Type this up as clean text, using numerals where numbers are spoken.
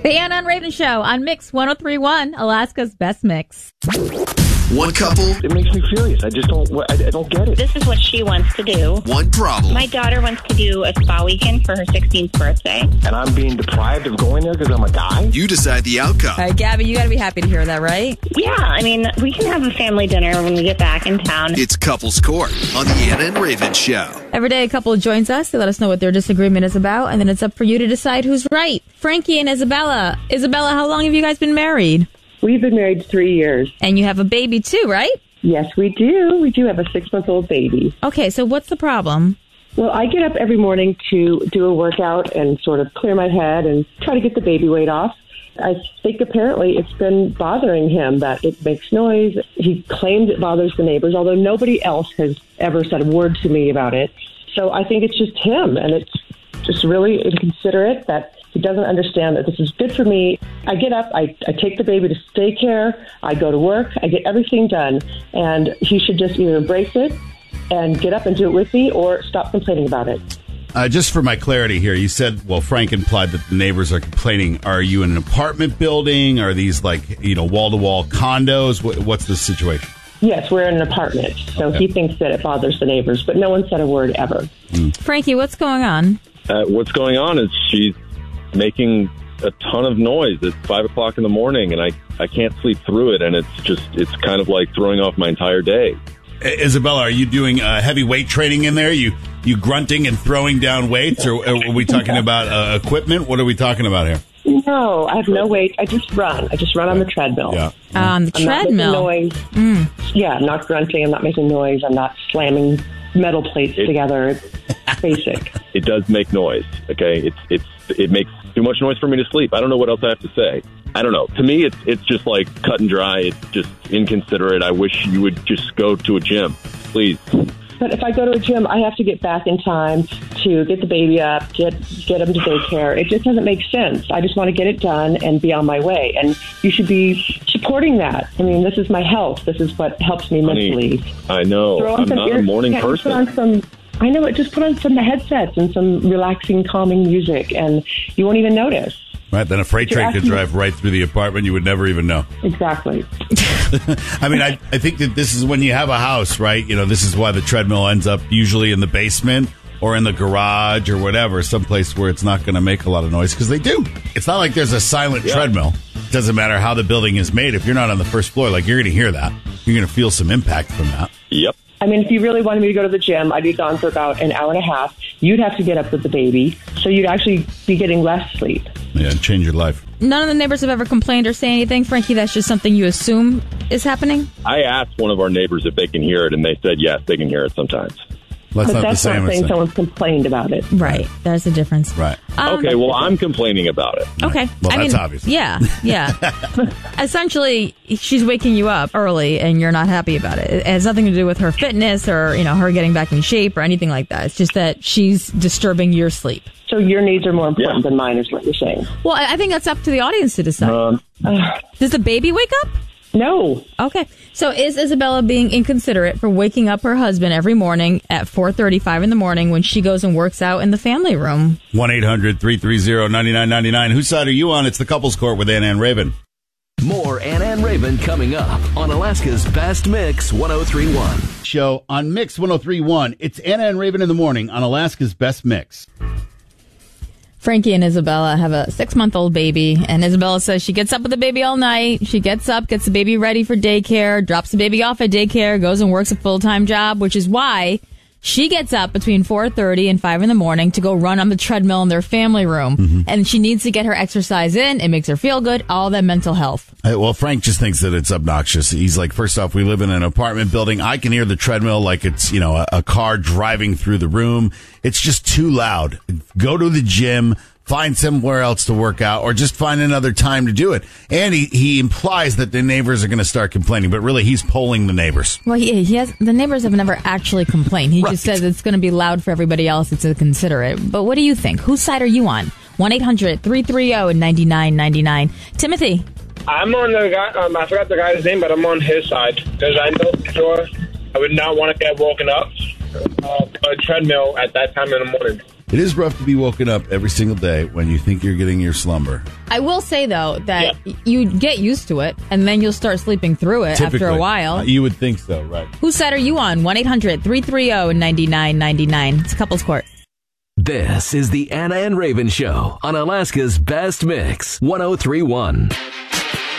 The Anna and Raven Show on Mix 103.1, Alaska's best mix. One couple. It makes me furious. I don't get it. This is what she wants to do. One problem. My daughter wants to do a spa weekend for her 16th birthday. And I'm being deprived of going there because I'm a guy? You decide the outcome. All right, Gabby, you got to be happy to hear that, right? Yeah, I mean, we can have a family dinner when we get back in town. It's Couples Court on the Anna and Raven Show. Every day a couple joins us to let us know what their disagreement is about, and then it's up for you to decide who's right. Frankie and Isabella. Isabella, how long have you guys been married? We've been married 3 years. And you have a baby too, right? Yes, we do. We do have a 6-month-old baby. Okay, so what's the problem? Well, I get up every morning to do a workout and sort of clear my head and try to get the baby weight off. I think apparently it's been bothering him that it makes noise. He claims it bothers the neighbors, although nobody else has ever said a word to me about it. So I think it's just him, and it's just really inconsiderate that he doesn't understand that this is good for me. I get up, I take the baby to daycare, I go to work, I get everything done, and he should just either embrace it and get up and do it with me or stop complaining about it. Just for my clarity here, you said, well, Frank implied that the neighbors are complaining. Are you in an apartment building? Are these wall-to-wall condos? What's the situation? Yes, we're in an apartment, so Okay. He thinks that it bothers the neighbors, but no one said a word ever. Frankie, what's going on? What's going on is she's making a ton of noise at 5 o'clock in the morning, and I can't sleep through it, and it's kind of like throwing off my entire day. Isabella, are you doing heavy weight training in there? You grunting and throwing down weights, or are we talking about equipment? What are we talking about here? No, I have no weight. I just run. I just run on the treadmill. Yeah. On the treadmill? I'm not making noise. Yeah, I'm not grunting. I'm not making noise. I'm not slamming metal plates together. It's basic. It does make noise, okay? It makes too much noise for me to sleep. I don't know what else I have to say. I don't know. To me, it's just like cut and dry. It's just inconsiderate. I wish you would just go to a gym, please. But if I go to a gym, I have to get back in time to get the baby up, get him to daycare. It just doesn't make sense. I just want to get it done and be on my way. And you should be supporting that. I mean, this is my health. This is what helps me mentally. I know. I'm not a morning person. I know, just put on some headsets and some relaxing, calming music, and you won't even notice. Right, then a freight train could drive right through the apartment. You would never even know. Exactly. I mean, I think that this is when you have a house, right? You know, this is why the treadmill ends up usually in the basement or in the garage or whatever, someplace where it's not going to make a lot of noise, because they do. It's not like there's a silent treadmill. It doesn't matter how the building is made. If you're not on the first floor, like, you're going to hear that. You're going to feel some impact from that. Yep. I mean, if you really wanted me to go to the gym, I'd be gone for about an hour and a half. You'd have to get up with the baby, so you'd actually be getting less sleep. Yeah, change your life. None of the neighbors have ever complained or say anything, Frankie? That's just something you assume is happening? I asked one of our neighbors if they can hear it, and they said yes, they can hear it sometimes. That's But not the that's same not as saying someone's complained about it. Right. There's a difference. Right. Okay, well, I'm complaining about it. Okay. Well, that's obvious. Yeah, yeah. Essentially, she's waking you up early, and you're not happy about it. It has nothing to do with her fitness or, her getting back in shape or anything like that. It's just that she's disturbing your sleep. So your needs are more important than mine, is what you're saying. Well, I think that's up to the audience to decide. Does the baby wake up? No. Okay. So is Isabella being inconsiderate for waking up her husband every morning at 4:35 in the morning when she goes and works out in the family room? 1-800-330-9999. Whose side are you on? It's the Couples Court with Anna and Raven. More Anna and Raven coming up on Alaska's Best Mix 103.1. Show on Mix 103.1. It's Anna and Raven in the morning on Alaska's Best Mix. Frankie and Isabella have a 6-month-old baby, and Isabella says she gets up with the baby all night. She gets up, gets the baby ready for daycare, drops the baby off at daycare, goes and works a full-time job, which is why she gets up between 4:30 and 5 in the morning to go run on the treadmill in their family room. Mm-hmm. And she needs to get her exercise in. It makes her feel good, all that mental health. Well, Frank just thinks that it's obnoxious. He's like, first off, we live in an apartment building. I can hear the treadmill like it's, a car driving through the room. It's just too loud. Go to the gym. Find somewhere else to work out, or just find another time to do it. And he implies that the neighbors are going to start complaining, but really he's polling the neighbors. Well, the neighbors have never actually complained. He just says it's going to be loud for everybody else. It's inconsiderate. But what do you think? Whose side are you on? 1-800-330-9999. Timothy. I'm on the guy, I forgot the guy's name, but I'm on his side, because I know for sure I would not want to get woken up a treadmill at that time in the morning. It is rough to be woken up every single day when you think you're getting your slumber. I will say, though, that you get used to it, and then you'll start sleeping through it after a while. You would think so, right? Whose side are you on? 1-800-330-9999. It's Couples Court. This is the Anna and Raven Show on Alaska's Best Mix, 103.1.